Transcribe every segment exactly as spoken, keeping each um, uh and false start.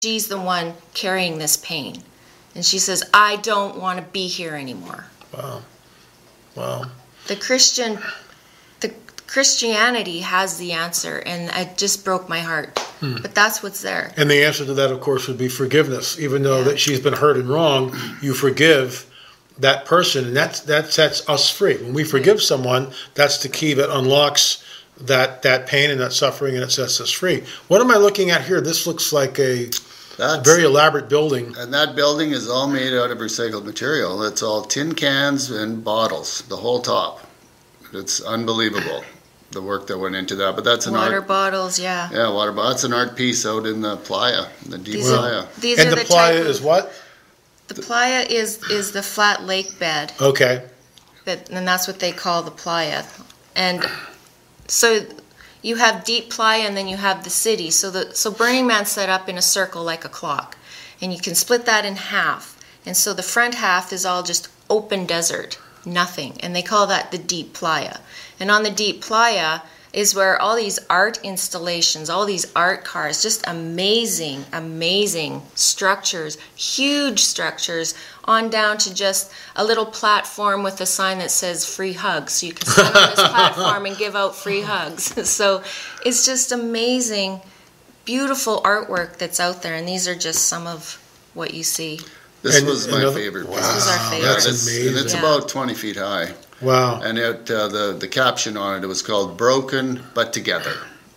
she's the one carrying this pain. And she says, I don't want to be here anymore. Wow. Wow. The Christian, the Christianity has the answer, and it just broke my heart. Hmm. But that's what's there. And the answer to that, of course, would be forgiveness. Even though yeah. that she's been hurt and wrong, you forgive that person, and that's, that sets us free. When we forgive yeah. someone, that's the key that unlocks that, that pain and that suffering, and it sets us free. What am I looking at here? This looks like a... That's, very elaborate building. And that building is all made out of recycled material. It's all tin cans and bottles, the whole top. It's unbelievable, the work that went into that. But that's an water art, bottles, yeah. Yeah, water bottles. That's an art piece out in the playa, the deep these playa. Are, these and are the, the playa of, is what? The playa is is the flat lake bed. Okay. That, and that's what they call the playa. And so... you have deep playa, and then you have the city. So the so Burning Man's set up in a circle like a clock, and you can split that in half. And so the front half is all just open desert, nothing, and they call that the deep playa. And on the deep playa is where all these art installations, all these art cars, just amazing, amazing structures, huge structures, on down to just a little platform with a sign that says free hugs. So you can stand on this platform and give out free hugs. So it's just amazing, beautiful artwork that's out there. And these are just some of what you see. This and, was my another, favorite. Wow, this was our favorite. That's it's, amazing. And it's yeah. about twenty feet high. Wow. And it, uh, the, the caption on it, it was called Broken But Together.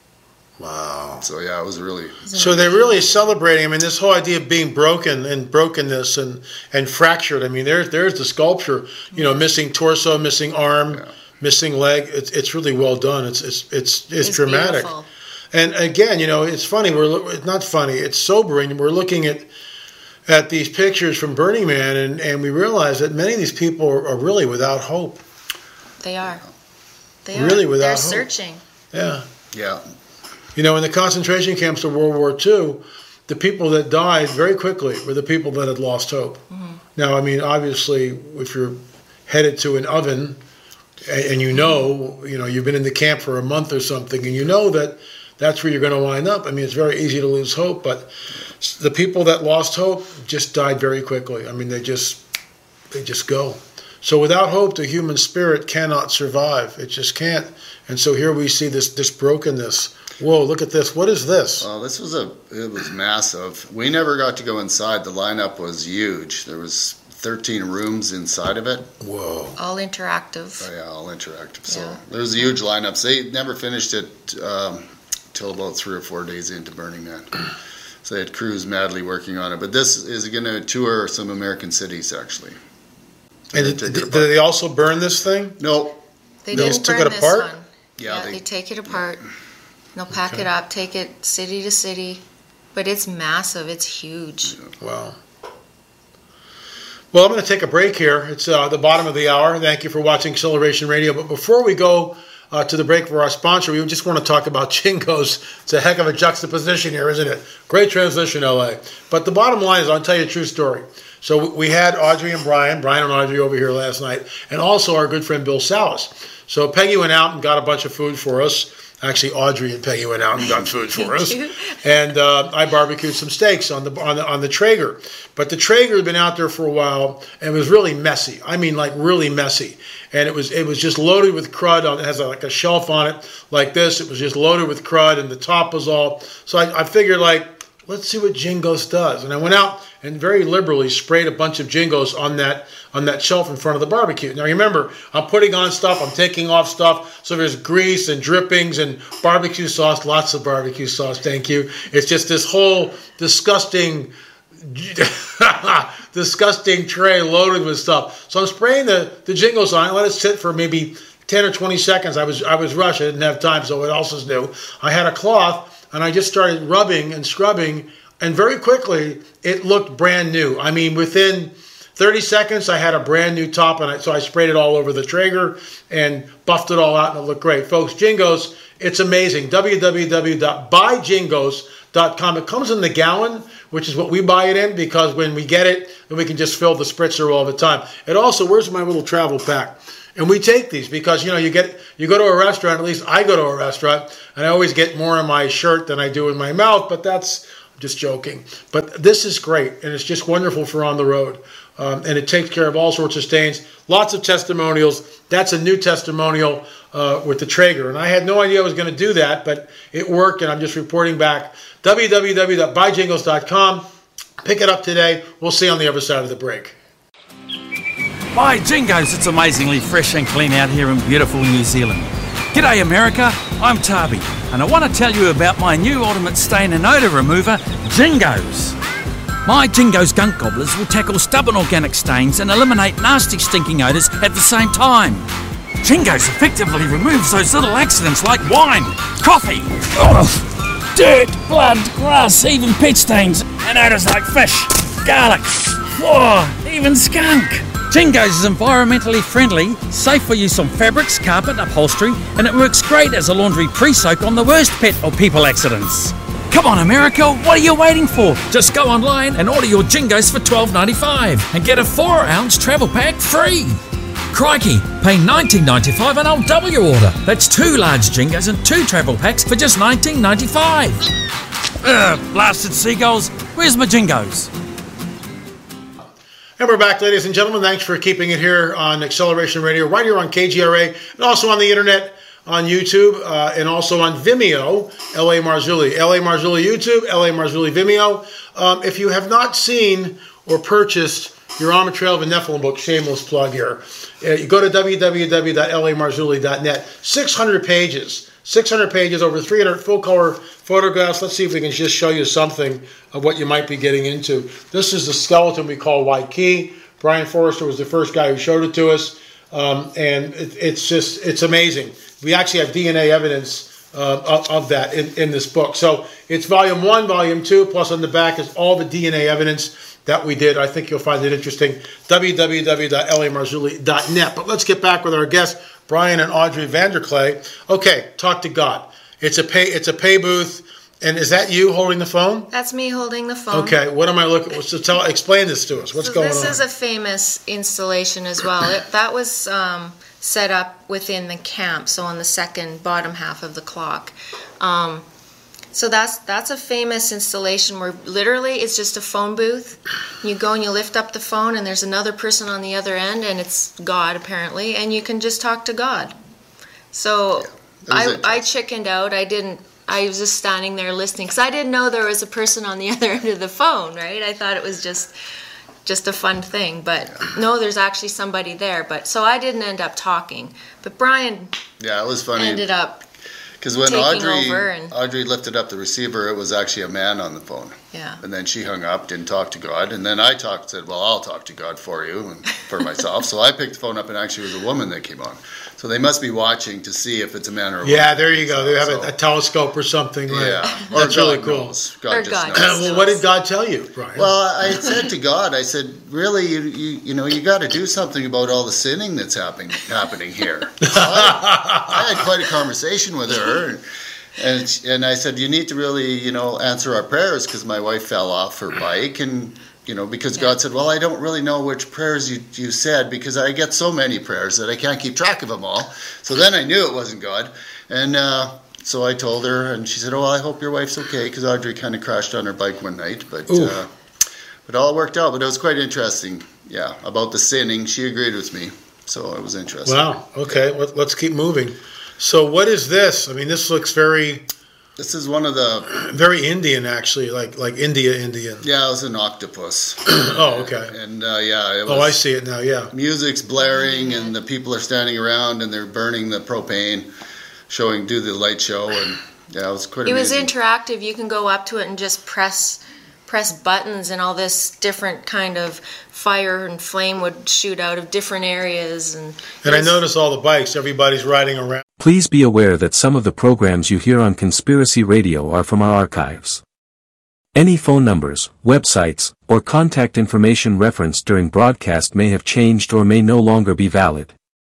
Wow. So yeah, it was really... So they're really celebrating, I mean, this whole idea of being broken and brokenness and, and fractured. I mean, there's there's the sculpture, you know, missing torso, missing arm, yeah. missing leg. It's it's really well done. It's it's it's, it's, it's dramatic. Beautiful. And again, you know, it's funny. We're it's not funny. It's sobering. We're looking at at these pictures from Burning Man, and, and we realize that many of these people are, are really without hope. They are. They really are. without They're hope. searching. Yeah. Yeah. You know, in the concentration camps of World War Two, the people that died very quickly were the people that had lost hope. Mm-hmm. Now, I mean, obviously, if you're headed to an oven and, and you know, you know, you've been in the camp for a month or something, and you know that that's where you're going to wind up. I mean, it's very easy to lose hope, but the people that lost hope just died very quickly. I mean, they just they just go. So without hope, the human spirit cannot survive. It just can't. And so here we see this this brokenness. Whoa, look at this. What is this? Well, this was a, it was massive. We never got to go inside. The lineup was huge. There was thirteen rooms inside of it. Whoa. All interactive. Oh, yeah, all interactive. So Yeah. there was a huge lineup. They never finished it um, till about three or four days into Burning Man. So they had crews madly working on it. But this is going to tour some American cities, actually. So And they did, take it did apart. they also burn this thing? No. They They didn't just took burn it this apart? one. Yeah, Yeah, they- they, take it apart. They'll pack Okay. it up, take it city to city. But it's massive. It's huge. Wow. Well, I'm going to take a break here. It's uh, the bottom of the hour. Thank you for watching Acceleration Radio. But before we go uh, to the break for our sponsor, we just want to talk about Jingo's. It's a heck of a juxtaposition here, isn't it? Great transition, L A. But the bottom line is, I'll tell you a true story. So we had Audrey and Brian, Brian and Audrey over here last night, and also our good friend Bill Salas. So Peggy went out and got a bunch of food for us. Actually, Audrey and Peggy went out and got food for us, and uh, I barbecued some steaks on the on the on the Traeger. But the Traeger had been out there for a while, and it was really messy. I mean, like really messy. And it was it was just loaded with crud. On, it has a, like a shelf on it, like this. It was just loaded with crud, and the top was all. So I, I figured, like, let's see what Jingo's does. And I went out and very liberally sprayed a bunch of Jingo's on that on that shelf in front of the barbecue. Now remember, I'm putting on stuff, I'm taking off stuff, so there's grease and drippings and barbecue sauce, lots of barbecue sauce, thank you. It's just this whole disgusting, disgusting tray loaded with stuff. So I'm spraying the, the Jingo's on it, let it sit for maybe ten or twenty seconds. I was I was rushed, I didn't have time, so what else is new? I had a cloth, and I just started rubbing and scrubbing, and very quickly, it looked brand new. I mean, within thirty seconds, I had a brand new top, and I, so I sprayed it all over the Traeger and buffed it all out, and it looked great. Folks, Jingo's, it's amazing. w w w dot buy jingos dot com. It comes in the gallon, which is what we buy it in, because when we get it, then we can just fill the spritzer all the time. It also, where's my little travel pack? And we take these because, you know, you get you go to a restaurant, at least I go to a restaurant, and I always get more in my shirt than I do in my mouth, but that's Just joking. But this is great, and it's just wonderful for on the road. Um, and it takes care of all sorts of stains. Lots of testimonials. That's a new testimonial uh, with the Traeger. And I had no idea I was going to do that, but it worked, and I'm just reporting back. w w w dot buy jingles dot com. Pick it up today. We'll see you on the other side of the break. By Jingoes, it's amazingly fresh and clean out here in beautiful New Zealand. G'day America, I'm Tarby, and I want to tell you about my new ultimate stain and odour remover, Jingoes. My Jingoes Gunk Gobblers will tackle stubborn organic stains and eliminate nasty stinking odours at the same time. Jingoes effectively removes those little accidents like wine, coffee, ugh, dirt, blood, grass, even pet stains, and odours like fish, garlic, oh, even skunk. Jingoes is environmentally friendly, safe for use on fabrics, carpet, upholstery, and it works great as a laundry pre-soak on the worst pet or people accidents. Come on America, what are you waiting for? Just go online and order your Jingoes for twelve ninety-five and get a four ounce travel pack free. Crikey, pay nineteen ninety-five and I'll double your order. That's two large Jingoes and two travel packs for just nineteen ninety-five. Ugh, blasted seagulls, where's my Jingoes? And we're back, ladies and gentlemen. Thanks for keeping it here on Acceleration Radio, right here on K G R A, and also on the internet, on YouTube, uh, and also on Vimeo, L A Marzulli. L A Marzulli YouTube, L A Marzulli Vimeo. Um, if you have not seen or purchased your On the Trail of a Nephilim book, shameless plug here, uh, you go to w w w dot l a marzulli dot net. six hundred pages. six hundred pages, over three hundred full-color photographs. Let's see if we can just show you something of what you might be getting into. This is the skeleton we call White Key. Brian Forrester was the first guy who showed it to us. Um, and it, it's just, it's amazing. We actually have D N A evidence uh, of, of that in, in this book. So it's volume one, volume two, plus on the back is all the D N A evidence that we did. I think you'll find it interesting. w w w dot l a marzulli dot net. But let's get back with our guests, Brian and Audrey Vanderklay. Okay, talk to God. It's a pay, it's a pay booth. And is that you holding the phone? That's me holding the phone. Okay, what am I looking? So tell, explain this to us. What's so going this on? This is a famous installation as well. It, that was um, set up within the camp, so on the second bottom half of the clock. Um, so that's that's a famous installation where literally it's just a phone booth. You go and you lift up the phone, and there's another person on the other end, and it's God apparently, and you can just talk to God. So Yeah, I I chickened out. I didn't. I was just standing there listening because I didn't know there was a person on the other end of the phone, right? I thought it was just just a fun thing, but no, there's actually somebody there. But so I didn't end up talking, but Brian Yeah, it was funny. ended up Because when taking Audrey over and- Audrey lifted up the receiver, it was actually a man on the phone. yeah. And then she hung up, didn't talk to God. And then I talked, said, well, I'll talk to God for you and for myself. So I picked the phone up, and actually it was a woman that came on. So they must be watching to see if it's a man or a woman. Yeah, there you go. They have So- a, a telescope or something. Right? Yeah. That's Or really God cool. knows. God Or just God knows. knows. Well, what did God tell you, Brian? Well, I said to God, I said, really, you you, you know, you got to do something about all the sinning that's happening happening here. So I, I had quite a conversation with her, and and, and I said, you need to really, you know, answer our prayers, because my wife fell off her bike, and you know, because Yeah. God said, well, I don't really know which prayers you you said, because I get so many prayers that I can't keep track of them all. So then I knew it wasn't God, and. Uh, So I told her, and she said, "Oh, I hope your wife's okay," because Audrey kind of crashed on her bike one night. But uh, but all worked out. But it was quite interesting. Yeah, about the sinning, she agreed with me, so it was interesting. Wow. Okay, Let, let's keep moving. So what is this? I mean, this looks very, This is one of the very Indian, actually, like like India Indian. yeah, it was an octopus. Oh, okay. And uh, yeah, it was, Oh, I see it now. Yeah. music's blaring, and the people are standing around, and they're burning the propane, showing do the light show, and yeah, it was quite. It was amazing. interactive. You can go up to it and just press press buttons, and all this different kind of fire and flame would shoot out of different areas. And And I it's- notice all the bikes. Everybody's riding around. Please be aware that some of the programs you hear on Conspiracy Radio are from our archives. Any phone numbers, websites, or contact information referenced during broadcast may have changed or may no longer be valid.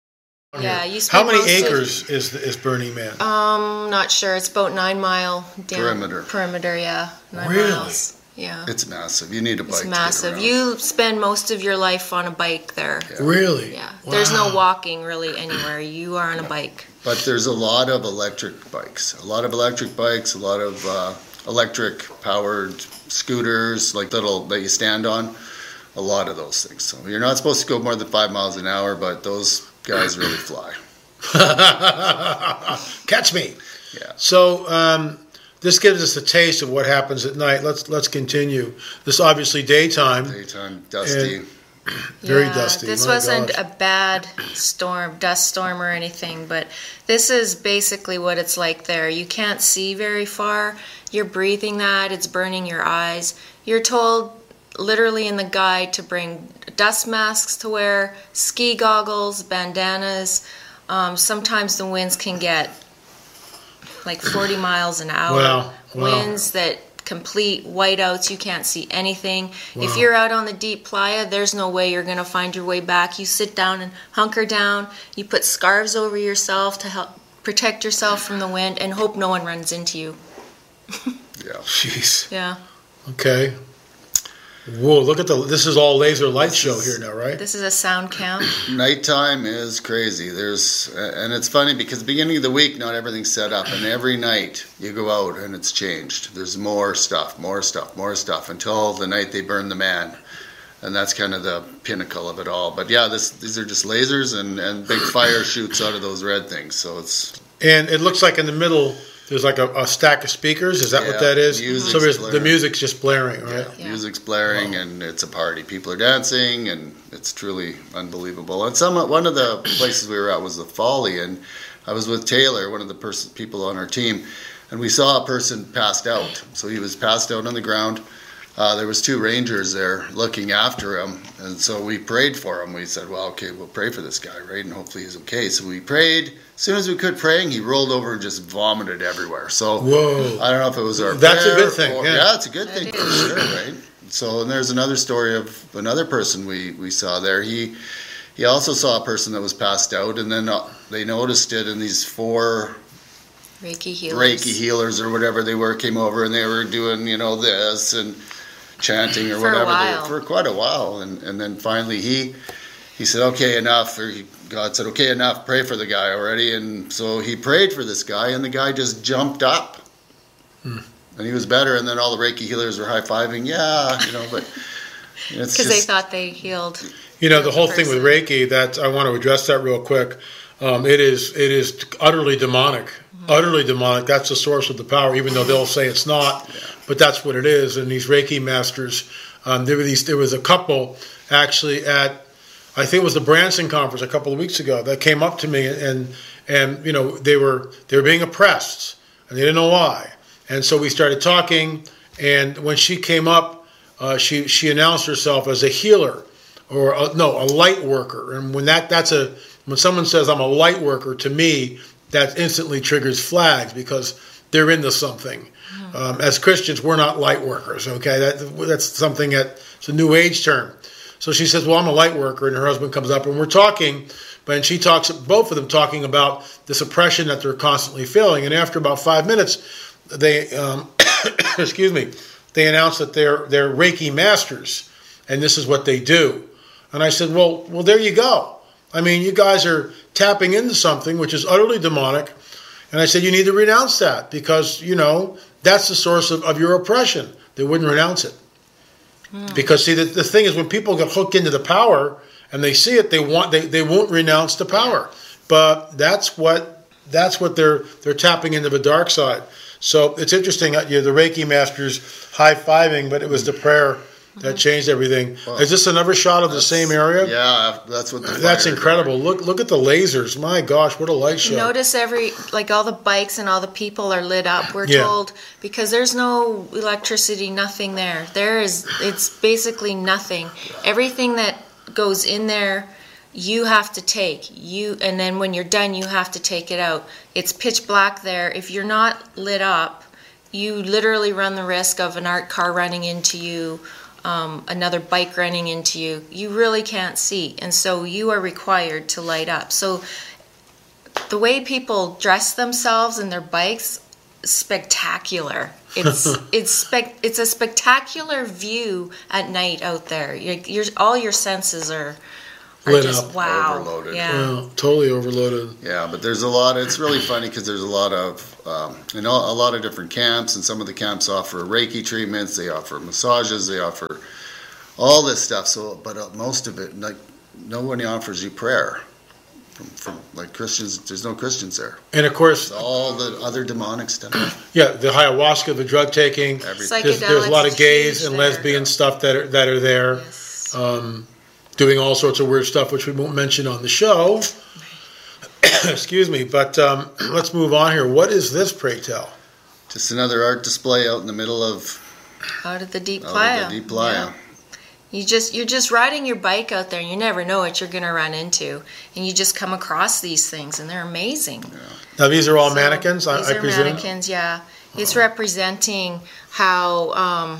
Yeah, you How spend many most of- acres is is Burning Man? Um, not sure. It's about nine mile down Perimeter. Perimeter, yeah, nine Really? miles. Yeah, It's massive. You need a bike. it's to get massive. around. You spend most of your life on a bike there. Really? Yeah, there's no Wow. walking really anywhere. You are on a bike. But there's a lot of electric bikes. A lot of electric bikes. A lot of uh, electric powered scooters, like little that you stand on. A lot of those things. So you're not supposed to go more than five miles an hour, but those guys really fly. Catch me. Yeah. So um, this gives us a taste of what happens at night. Let's let's continue. This obviously daytime. Daytime, dusty. And very yeah, dusty. This My wasn't gosh. a bad storm, dust storm or anything, but this is basically what it's like there. You can't see very far. You're breathing that. It's burning your eyes. You're told literally in the guide to bring dust masks to wear, ski goggles, bandanas. Um, sometimes the winds can get like forty miles an hour. Wow, wow. Winds that complete whiteouts. You can't see anything. Wow. If you're out on the deep playa, there's no way you're going to find your way back. You sit down and hunker down. You put scarves over yourself to help protect yourself from the wind and hope no one runs into you. Yeah. Jeez. Yeah. Okay. Whoa! Look at the. This is all laser light This show is- here now, right? This is a sound count. Nighttime is crazy. There's and it's funny because the beginning of the week, not everything's set up, and every night you go out and it's changed. There's more stuff, more stuff, more stuff until the night they burn the man, and that's kind of the pinnacle of it all. But yeah, this these are just lasers and and big fire shoots out of those red things. So it's And it looks like in the middle there's like a, a stack of speakers. Is that what Yeah, that is? music's So there's, the blaring. music's just blaring, right? yeah, music's blaring and it's a party. People are dancing and it's truly unbelievable. And some one of the places we were at was the Folly, and I was with Taylor, one of the pers- people on our team, and we saw a person passed out. So he was passed out on the ground. Uh, there was two rangers there looking after him, and so we prayed for him. We said, well, okay, we'll pray for this guy, right? And hopefully he's okay. So we prayed. As soon as we could praying, he rolled over and just vomited everywhere. So Whoa. I don't know if it was our That's a prayer good thing, or- yeah. yeah, it's a good That thing for is. sure, right? So, and there's another story of another person we, we saw there. He he also saw a person that was passed out, and then uh, they noticed it, and these four Reiki healers. Reiki healers or whatever they were came over, and they were doing, you know, this and chanting or For a whatever they- while. for quite a while, and and then finally he he said, okay, enough. Or he, God said, okay, enough. Pray for the guy already, and so he prayed for this guy, and the guy just jumped up, Hmm. and he was better. And then all the Reiki healers were high fiving, yeah, you know, but it's Because they just thought they healed. You know, the the whole thing with person. Reiki, that I want to address that real quick. Um, it is it is utterly demonic, utterly demonic. That's the source of the power, even though they'll say it's not, but that's what it is. And these Reiki masters, um, there were these. There was a couple actually at, I think it was the Branson conference a couple of weeks ago that came up to me and and you know they were they were being oppressed and they didn't know why. And so we started talking, and when she came up, uh, she she announced herself as a healer. Or a, no, a light worker, and when that that's a when someone says I'm a light worker, to me that instantly triggers flags because they're into something. Um, as Christians, we're not light workers. Okay, that that's something that it's a new age term. So she says, "Well, I'm a light worker," and her husband comes up, and we're talking. But she talks, both of them talking about this oppression that they're constantly feeling. And after about five minutes, they um, excuse me, they announce that they're they're Reiki masters, and this is what they do. And I said, well, well, there you go. I mean, you guys are tapping into something which is utterly demonic. And I said, you need to renounce that because, you know, that's the source of, of your oppression. They wouldn't renounce it. Mm. Because, see, the, the thing is when people get hooked into the power and they see it, they want they, they won't renounce the power. But that's what that's what they're they're tapping into the dark side. So it's interesting, you know, the Reiki masters high-fiving, but it was the prayer that changed everything. Wow. Is this another shot of the same area? Yeah, that's what the That's fire- incredible. Look look at the lasers. My gosh, what a light show. Notice every, like all the bikes and all the people are lit up, we're Yeah. told, because there's no electricity, nothing there. There is, it's basically nothing. Everything that goes in there, you have to take. You, and then when you're done, you have to take it out. It's pitch black there. If you're not lit up, you literally run the risk of an art car running into you, Um, another bike running into you. You really can't see, and so you are required to light up. So the way people dress themselves and their bikes, spectacular. It's it's spec it's a spectacular view at night out there. You're, you're all your senses are are Lit just up. wow. Overloaded. Yeah. Well, totally overloaded. Yeah, but there's a lot. It's really funny because there's a lot of, um, you know, a lot of different camps, and some of the camps offer Reiki treatments. They offer massages. They offer all this stuff. So, but uh, most of it, like, no one offers you prayer. From, from like Christians, there's no Christians there. And of course, It's all the other demonic stuff. yeah, the ayahuasca, the drug taking. Everything. There's, there's a lot of Psychedelics gays huge and there. lesbian stuff that are that are there, Yes. um, doing all sorts of weird stuff, which we won't mention on the show. Excuse me, but um, let's move on here. What is this, pray tell? Just another art display out in the middle of, Out of the deep out playa. of the deep playa. Yeah. You just you're just riding your bike out there, and you never know what you're going to run into, and you just come across these things, and they're amazing. Now these are all So, mannequins, I, These I are presume. mannequins, yeah. It's representing how um,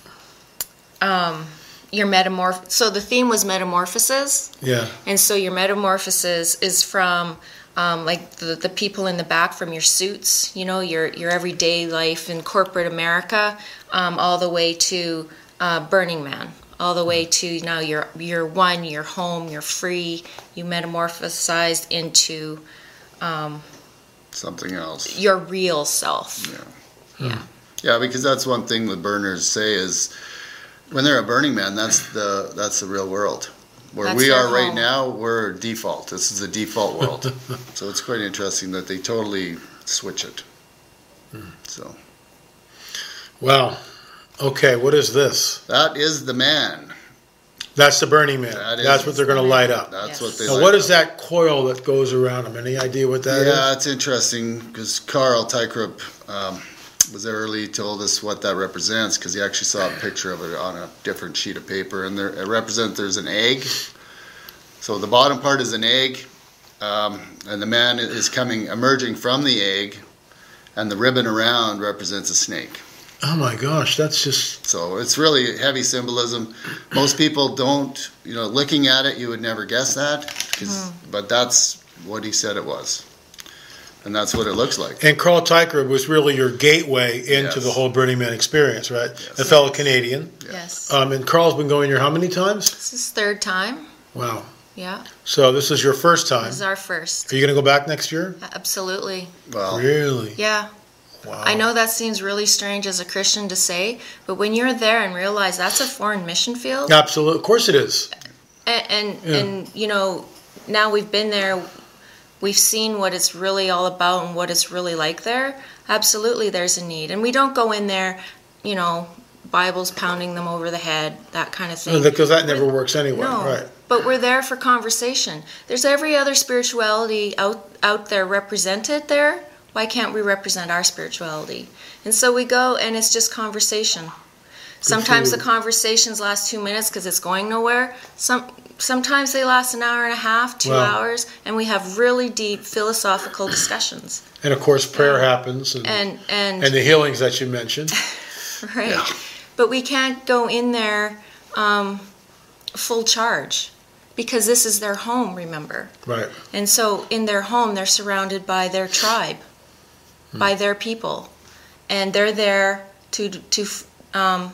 um, your metamorph. So the theme was metamorphosis, Yeah, and so your metamorphosis is from um, like the, the people in the back, from your suits, you know, your your everyday life in corporate America, um, all the way to uh, Burning Man. All the way to now you're you're one, you're home, you're free. You metamorphosized into um, Something else. your real self. Yeah. Yeah. Yeah, because that's one thing the burners say is when they're at Burning Man, that's the that's the real world. Where That's we their are right home. now, we're default. This is the default world. So it's quite interesting that they totally switch it. So wow. Okay, what is this? that is the man. That's the Burning Man. That is- That's what they're going to light up. That's Yes. what they. Now, like what is to- that coil that goes around them? Any idea what that is? Yeah, it's interesting because Carl Tykrup um, was there early. He told us what that represents because he actually saw a picture of it on a different sheet of paper, and there, it represents there's an egg. So the bottom part is an egg, um, and the man is coming, emerging from the egg, and the ribbon around represents a snake. Oh my gosh, that's just So it's really heavy symbolism. Most people don't, you know, looking at it, you would never guess that, 'cause- but that's what he said it was. And that's what it looks like. and Carl Tykwer was really your gateway into Yes. the whole Burning Man experience, right? A fellow Canadian. Yes. Um, and Carl's been going here how many times? This is third time. Wow. Yeah. So this is your first time. This is our first. Are you going to go back next year? Absolutely. Well, Really? Yeah. Wow. I know that seems really strange as a Christian to say, but when you're there and realize that's a foreign mission field, Absolutely. Of course it is. and and, Yeah. and you know, now we've been there, we've seen what it's really all about and what it's really like there. Absolutely, there's a need, and we don't go in there, you know, Bibles pounding them over the head, that kind of thing. Because that never works anyway. No, Right. but we're there for conversation. There's every other spirituality out out there represented there. Why can't we represent our spirituality? And so we go, and it's just conversation. Sometimes the food. conversations last two minutes because it's going nowhere. Some sometimes they last an hour and a half, two Wow. hours, and we have really deep philosophical discussions. And of course prayer happens and, And and, and the healings that you mentioned. right, but we can't go in there um, full charge because this is their home. Remember. Right. And so in their home, they're surrounded by their tribe, by their people. And they're there to to um,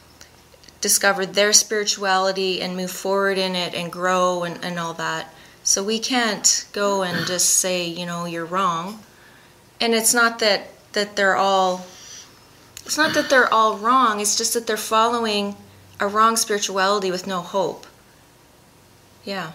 discover their spirituality and move forward in it and grow and, and all that. So we can't go and just say, you know, you're wrong. And it's not that, that they're all, it's not that they're all wrong. It's just that they're following a wrong spirituality with no hope. Yeah.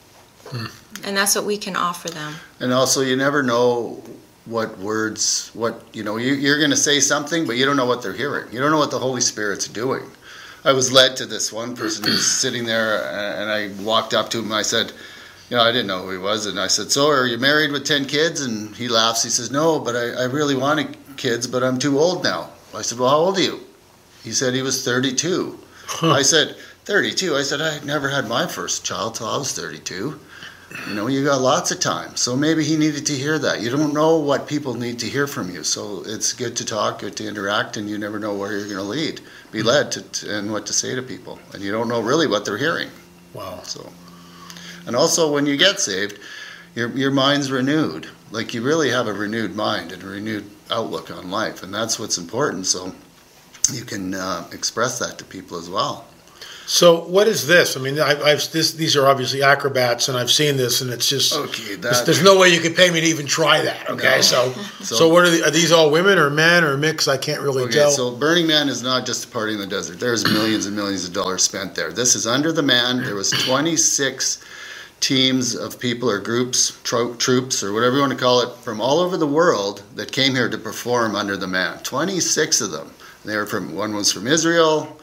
And that's what we can offer them. and also you never know what words, what, you know, you, you're going to say something, but you don't know what they're hearing. You don't know what the Holy Spirit's doing. I was led to this one person who was sitting there, and I walked up to him and I said, you know, I didn't know who he was, and I said, so are you married with ten kids? And he laughs, he says, no, but I, I really wanted kids, but I'm too old now. I said, well, how old are you? He said he was thirty-two. I said, thirty-two? I said, I never had my first child till I was thirty-two. You know, you got lots of time. So maybe he needed to hear that. You don't know what people need to hear from you. So it's good to talk, good to interact, and you never know where you're going to lead, be led to, to, and what to say to people. And you don't know really what they're hearing. Wow. So, and also when you get saved, your your mind's renewed. Like you really have a renewed mind and a renewed outlook on life, and that's what's important. So you can uh, express that to people as well. So what is this? I mean, I, I've this, these are obviously acrobats, and I've seen this, and it's just Okay, there's, that, there's no way you could pay me to even try that. Okay, No. so, So- so what are, the, are these all women or men or mix? I can't really Okay, tell. so Burning Man is not just a party in the desert. There's millions and millions of dollars spent there. This is Under the Man. There was twenty-six teams of people or groups, tro- troops, or whatever you want to call it, from all over the world that came here to perform Under the Man. twenty-six of them. They were from. One was from Israel,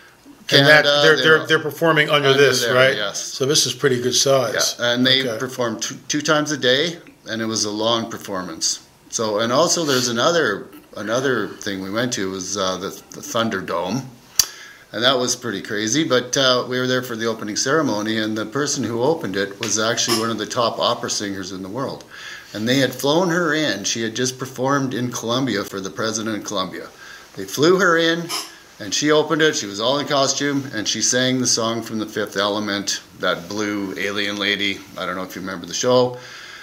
and that Canada. they're they they're, were- they're performing under, Under this, there, right? yes. So this is pretty good size. Yeah, and they Okay. performed two, two times a day, and it was a long performance. So, and also there's another another thing we went to was uh, the, the Thunderdome, and that was pretty crazy. But uh, we were there for the opening ceremony, and the person who opened it was actually one of the top opera singers in the world, and they had flown her in. She had just performed in Colombia for the president of Colombia. They flew her in. And she opened it, she was all in costume, and she sang the song from The Fifth Element, that blue alien lady, I don't know if you remember the show,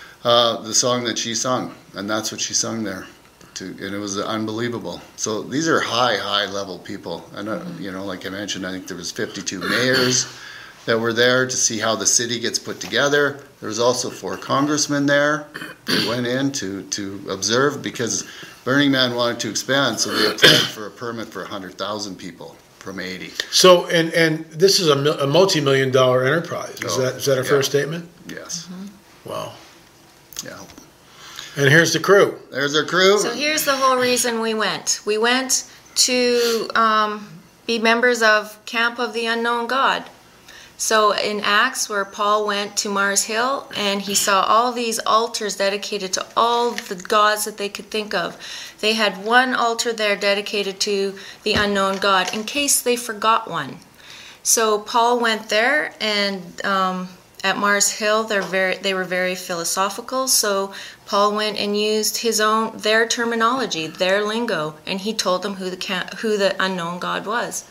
uh, the song that she sung, and that's what she sung there. To, and it was unbelievable. So these are high, high level people. And, uh, you know, like I mentioned, I think there was fifty-two mayors that were there to see how the city gets put together. There was also four congressmen there that went in to, to observe because Burning Man wanted to expand, so they applied for a permit for one hundred thousand people from eighty. So and and this is a, mil- a multi-million dollar enterprise. Is Oh, that is that a yeah. fair statement? Yes. Wow. Yeah. And here's the crew. There's our crew. So here's the whole reason we went. We went to um, be members of Camp of the Unknown God. So in Acts, where Paul went to Mars Hill and he saw all these altars dedicated to all the gods that they could think of. They had one altar there dedicated to the unknown God in case they forgot one. So Paul went there, and um, at Mars Hill, they're very they were very philosophical. So Paul went and used his own their terminology, their lingo, and he told them who the ca- who the unknown God was.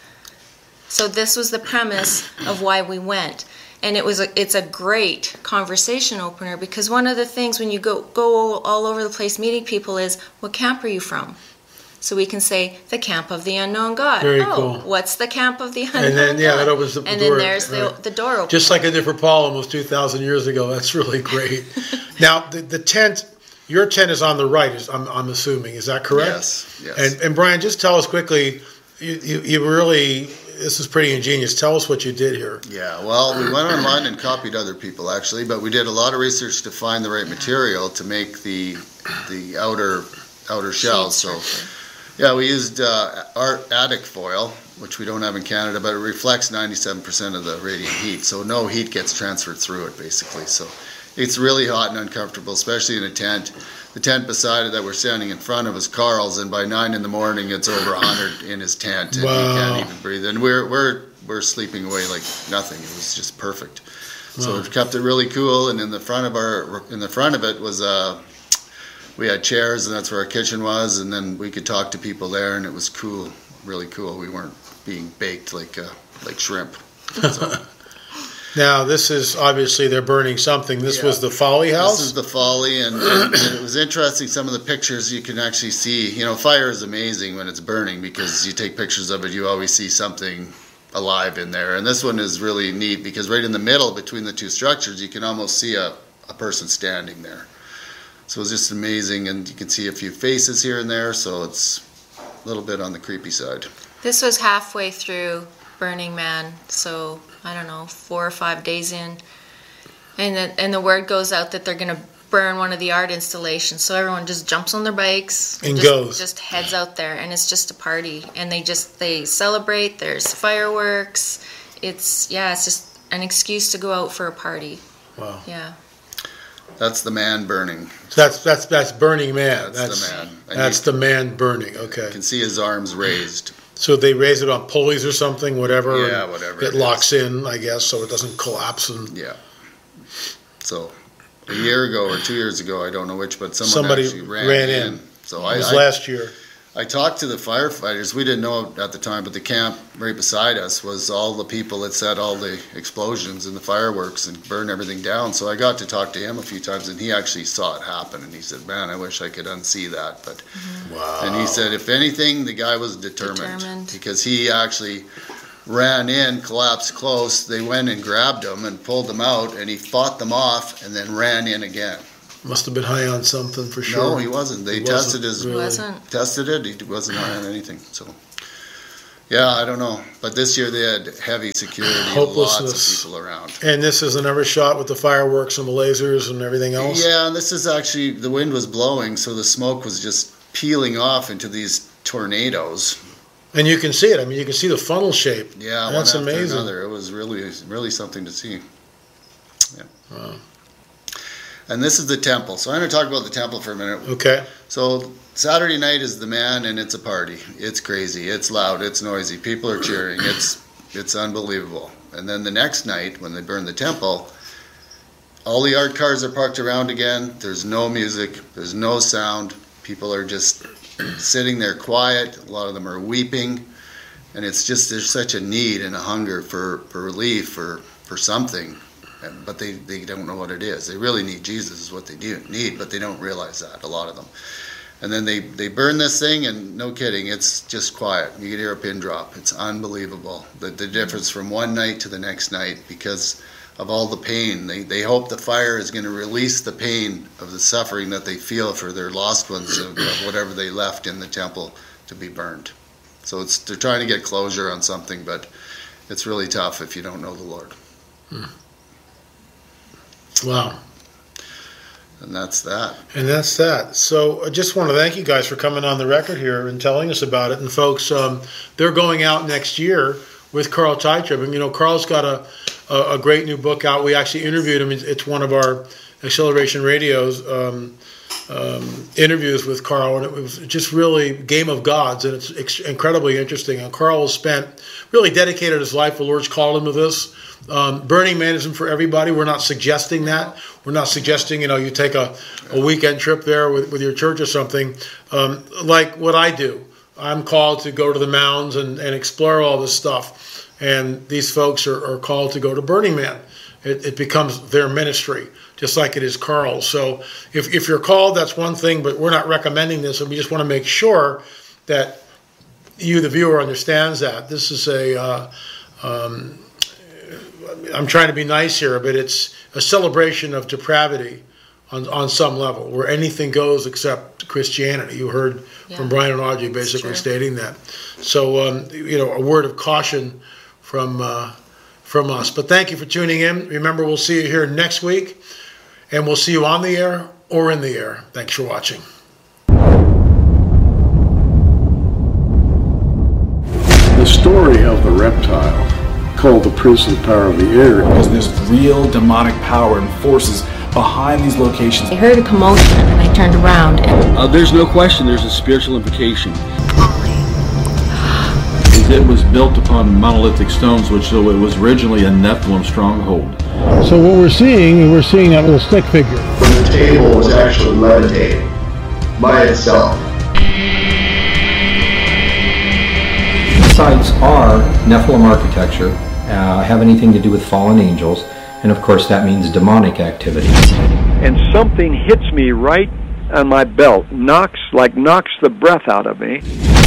So this was the premise of why we went. And it was a, it's a great conversation opener, because one of the things when you go, go all over the place meeting people is, what camp are you from? So we can say, the Camp of the Unknown God. Very oh, cool. what's the Camp of the Unknown And then, yeah, God? that opens up the and door. then there's Right. the, the door opener. Just like I did for Paul almost two thousand years ago. That's really great. Now, the, the tent, your tent is on the right, is, I'm, I'm assuming. Is that correct? Yes, yes. And, and Brian, just tell us quickly, you, you, you really, this is pretty ingenious. Tell us what you did here. Yeah, well, we went online and copied other people, actually, but we did a lot of research to find the right material to make the the outer outer shell. Sheet So, structure. yeah, we used uh, art attic foil, which we don't have in Canada, but it reflects ninety-seven percent of the radiant heat, so no heat gets transferred through it, basically. So it's really hot and uncomfortable, especially in a tent. The tent beside it that we're standing in front of is Carl's, and by nine in the morning, it's over one hundred in his tent, and Wow. he can't even breathe. And we're we're we're sleeping away like nothing. It was just perfect. So Wow. we've kept it really cool. And in the front of our in the front of it was uh, we had chairs, and that's where our kitchen was, and then we could talk to people there, and it was cool, really cool. We weren't being baked like uh, like shrimp. So, Now, this is obviously they're burning something. This Yeah. was the Folly House? This is the Folly, and, and it was interesting. Some of the pictures you can actually see. You know, fire is amazing when it's burning because you take pictures of it, you always see something alive in there. And this one is really neat because right in the middle between the two structures, you can almost see a, a person standing there. So it's just amazing, and you can see a few faces here and there, so it's a little bit on the creepy side. This was halfway through Burning Man, so I don't know, four or five days in, and the, and the word goes out that they're going to burn one of the art installations. So everyone just jumps on their bikes And just, goes. just heads out there, and it's just a party, and they just they celebrate. There's fireworks. It's yeah, it's just an excuse to go out for a party. Wow. Yeah. That's the man burning. So that's that's that's Burning Man. That's the man. And That's you- the man burning. Okay. You can see his arms raised. So they raise it on pulleys or something, whatever. Yeah, and whatever It it locks in, I guess, so it doesn't collapse. And Yeah. So a year ago or two years ago, I don't know which, but someone Somebody actually ran, ran in. in. So it I, was I, last year. I talked to the firefighters. We didn't know at the time, but the camp right beside us was all the people that set all the explosions and the fireworks and burned everything down. So I got to talk to him a few times, and he actually saw it happen. And he said, "Man, I wish I could unsee that." But Wow. and he said, if anything, the guy was determined, Determined. because he actually ran in, collapsed close. They went and grabbed him and pulled him out, and he fought them off and then ran in again. Must have been high on something for sure. No, he wasn't. They He tested wasn't, his really. Wasn't. tested it. He wasn't high on anything. So, yeah, I don't know. But this year they had heavy security, lots Hopelessness. of people around. And this is another shot with the fireworks and the lasers and everything else? Yeah, and this is actually, the wind was blowing, so the smoke was just peeling off into these tornadoes. And you can see it. I mean, you can see the funnel shape. Yeah, That's one after amazing. another. It was really, really something to see. Yeah. Wow. And this is the temple. So I'm going to talk about the temple for a minute. Okay. So Saturday night is the man, and it's a party. It's crazy. It's loud. It's noisy. People are cheering. It's it's unbelievable. And then the next night, when they burn the temple, all the art cars are parked around again. There's no music. There's no sound. People are just sitting there quiet. A lot of them are weeping. And it's just, there's such a need and a hunger for, for relief, for, for something. But they, they don't know what it is. They really need Jesus is what they do need, but they don't realize that, a lot of them. And then they, they burn this thing, and no kidding, it's just quiet. You can hear a pin drop. It's unbelievable, the, the difference from one night to the next night because of all the pain. They, they hope the fire is going to release the pain of the suffering that they feel for their lost ones, of, of whatever they left in the temple to be burned. So it's they're trying to get closure on something, but it's really tough if you don't know the Lord. Hmm. Wow. And that's that. And that's that. So I just want to thank you guys for coming on the record here and telling us about it. And folks, um, they're going out next year with Carl Teichert. And, you know, Carl's got a, a, a great new book out. We actually interviewed him. It's one of our Acceleration Radio's um, um, interviews with Carl. And it was just really Game of Gods. And it's ex- incredibly interesting. And Carl has spent, really dedicated his life. The Lord's called him to this. Um, Burning Man isn't for everybody. We're not suggesting that. We're not suggesting, you know, you take a, a weekend trip there with, with your church or something. Um, like what I do. I'm called to go to the mounds and, and explore all this stuff. And these folks are, are called to go to Burning Man. It, it becomes their ministry, just like it is Carl's. So if, if you're called, that's one thing, but we're not recommending this. And we just want to make sure that you, the viewer, understands that. This is a... Uh, um, I'm trying to be nice here, but it's a celebration of depravity on, on some level, where anything goes except Christianity. You heard Yeah. from Brian and Audrey basically stating that. So, um, you know, a word of caution from uh, from us. But thank you for tuning in. Remember, we'll see you here next week, and we'll see you on the air or in the air. Thanks for watching. The story of the reptile, called the Prince of the Power of the Air, because there's real demonic power and forces behind these locations. I heard a commotion and I turned around and Uh, there's no question there's a spiritual implication. It was built upon monolithic stones, which so it was originally a Nephilim stronghold. So what we're seeing, we're seeing that little stick figure. The table was actually levitating by itself. Sites are Nephilim architecture, uh, have anything to do with fallen angels, and of course that means demonic activity. And something hits me right on my belt, knocks like knocks the breath out of me.